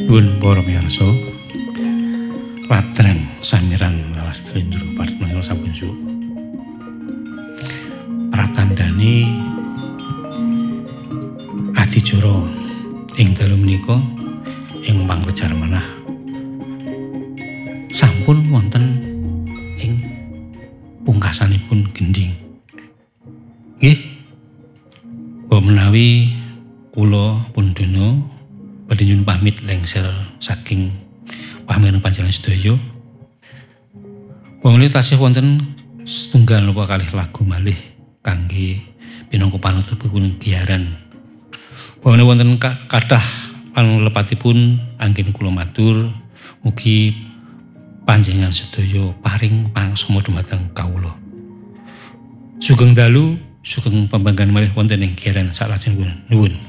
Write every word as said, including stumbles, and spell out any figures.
Nuwun para miyarsa. Ladreng samiran lastri njero partmenipun sampun suwuk. Pratandhane adicara ing dalu menika ing pangrejar manah sampun wonten ing pungkasanipun gendhing. Nggih. Mbok menawi kula Pundana badhe nyuwun pamit lengser saking pamireng panjenengan sedaya. Wong tasih wonten setunggal napa kalih lagu malih kangge pinangka panutupipun giaran. Wong wonten kathah panlepatipun anggen kula matur mugi panjenengan sedaya paring pangsama dumateng kawula. Sugeng dalu, sugeng pembanggan malih wonten ing giaran salajengipun. Nuwun.